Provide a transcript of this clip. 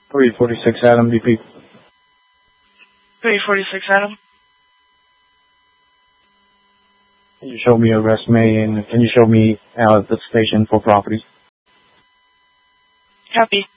346 Adam, BP. 346 Adam. Can you show me a resume and can you show me the station for property? Copy.